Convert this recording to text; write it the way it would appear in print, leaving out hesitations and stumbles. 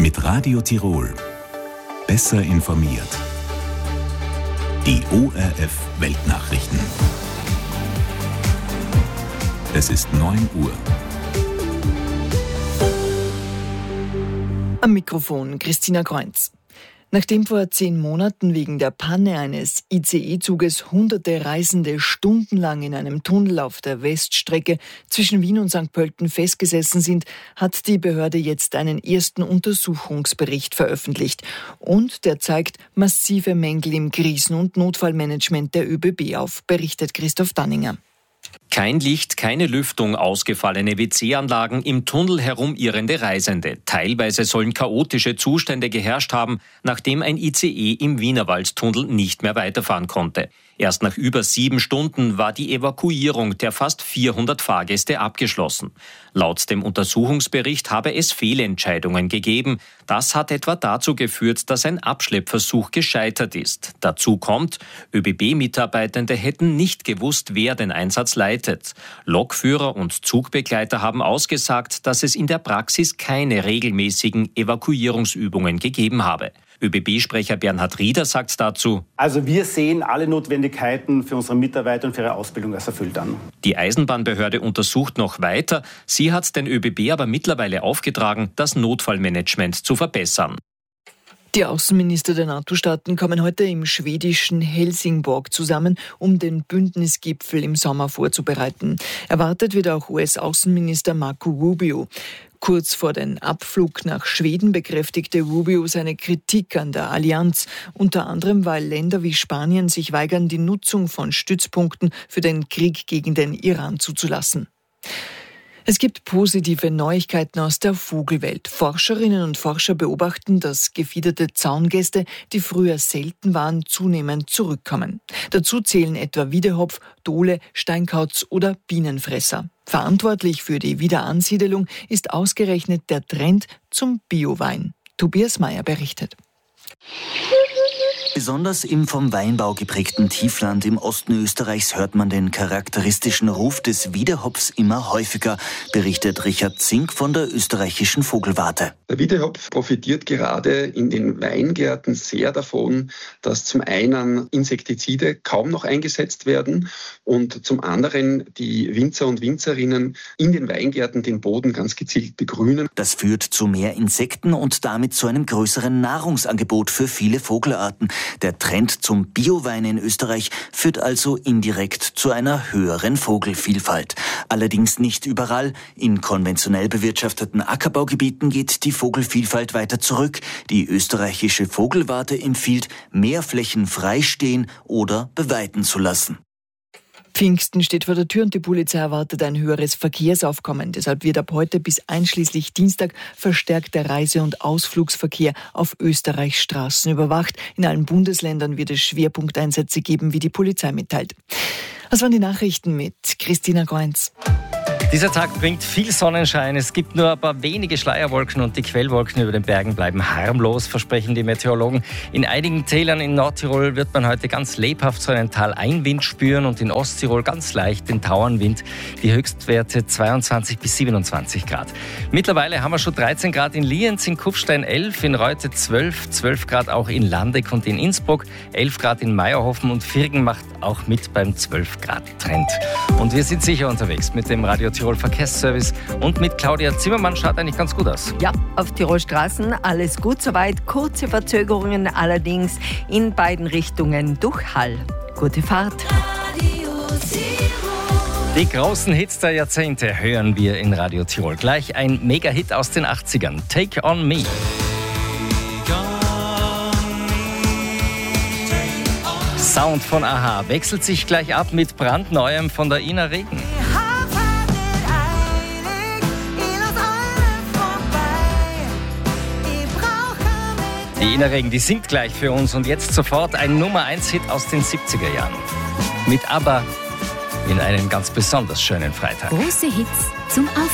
Mit Radio Tirol. Besser informiert. Die ORF Weltnachrichten. Es ist 9 Uhr. Am Mikrofon Christina Kreunz. Nachdem vor 10 Monaten wegen der Panne eines ICE-Zuges hunderte Reisende stundenlang in einem Tunnel auf der Weststrecke zwischen Wien und St. Pölten festgesessen sind, hat die Behörde jetzt einen ersten Untersuchungsbericht veröffentlicht. Und der zeigt massive Mängel im Krisen- und Notfallmanagement der ÖBB auf, berichtet Christoph Danninger. Kein Licht, keine Lüftung, ausgefallene WC-Anlagen, im Tunnel herumirrende Reisende. Teilweise sollen chaotische Zustände geherrscht haben, nachdem ein ICE im Wienerwaldtunnel nicht mehr weiterfahren konnte. Erst nach über 7 Stunden war die Evakuierung der fast 400 Fahrgäste abgeschlossen. Laut dem Untersuchungsbericht habe es Fehlentscheidungen gegeben. Das hat etwa dazu geführt, dass ein Abschleppversuch gescheitert ist. Dazu kommt, ÖBB-Mitarbeitende hätten nicht gewusst, wer den Einsatz leitet. Lokführer und Zugbegleiter haben ausgesagt, dass es in der Praxis keine regelmäßigen Evakuierungsübungen gegeben habe. ÖBB-Sprecher Bernhard Rieder sagt dazu: Also wir sehen alle Notwendigkeiten für unsere Mitarbeiter und für ihre Ausbildung als erfüllt an. Die Eisenbahnbehörde untersucht noch weiter. Sie hat den ÖBB aber mittlerweile aufgetragen, das Notfallmanagement zu verbessern. Die Außenminister der NATO-Staaten kommen heute im schwedischen Helsingborg zusammen, um den Bündnisgipfel im Sommer vorzubereiten. Erwartet wird auch US-Außenminister Marco Rubio. Kurz vor dem Abflug nach Schweden bekräftigte Rubio seine Kritik an der Allianz, unter anderem weil Länder wie Spanien sich weigern, die Nutzung von Stützpunkten für den Krieg gegen den Iran zuzulassen. Es gibt positive Neuigkeiten aus der Vogelwelt. Forscherinnen und Forscher beobachten, dass gefiederte Zaungäste, die früher selten waren, zunehmend zurückkommen. Dazu zählen etwa Wiedehopf, Dole, Steinkauz oder Bienenfresser. Verantwortlich für die Wiederansiedelung ist ausgerechnet der Trend zum Biowein. Tobias Meyer berichtet. Besonders im vom Weinbau geprägten Tiefland im Osten Österreichs hört man den charakteristischen Ruf des Wiedehopfs immer häufiger, berichtet Richard Zink von der österreichischen Vogelwarte. Der Wiedehopf profitiert gerade in den Weingärten sehr davon, dass zum einen Insektizide kaum noch eingesetzt werden und zum anderen die Winzer und Winzerinnen in den Weingärten den Boden ganz gezielt begrünen. Das führt zu mehr Insekten und damit zu einem größeren Nahrungsangebot für viele Vogelarten. Der Trend zum Biowein in Österreich führt also indirekt zu einer höheren Vogelvielfalt. Allerdings nicht überall. In konventionell bewirtschafteten Ackerbaugebieten geht die Vogelvielfalt weiter zurück. Die österreichische Vogelwarte empfiehlt, mehr Flächen freistehen oder beweiden zu lassen. Pfingsten steht vor der Tür und die Polizei erwartet ein höheres Verkehrsaufkommen. Deshalb wird ab heute bis einschließlich Dienstag verstärkt der Reise- und Ausflugsverkehr auf Österreichs Straßen überwacht. In allen Bundesländern wird es Schwerpunkteinsätze geben, wie die Polizei mitteilt. Das waren die Nachrichten mit Christina Kreunz. Dieser Tag bringt viel Sonnenschein. Es gibt nur ein paar wenige Schleierwolken und die Quellwolken über den Bergen bleiben harmlos, versprechen die Meteorologen. In einigen Tälern in Nordtirol wird man heute ganz lebhaft so einen Taleinwind spüren und in Osttirol ganz leicht den Tauernwind. Die Höchstwerte 22 bis 27 Grad. Mittlerweile haben wir schon 13 Grad in Lienz, in Kufstein 11, in Reute 12 Grad auch in Landeck und in Innsbruck, 11 Grad in Meierhofen und Virgen macht auch mit beim 12 Grad Trend. Und wir sind sicher unterwegs mit dem Radio Tirol Verkehrsservice und mit Claudia Zimmermann. Schaut eigentlich ganz gut aus. Ja, auf Tirolstraßen alles gut soweit. Kurze Verzögerungen allerdings in beiden Richtungen durch Hall. Gute Fahrt. Die großen Hits der Jahrzehnte hören wir in Radio Tirol. Gleich ein Mega-Hit aus den 80ern. Take on Me. Sound von Aha wechselt sich gleich ab mit brandneuem von der Ina Regen. Die Ina Regen, die singt gleich für uns und jetzt sofort ein Nummer-1-Hit aus den 70er Jahren. Mit ABBA in einem ganz besonders schönen Freitag. Große Hits zum Aufstehen.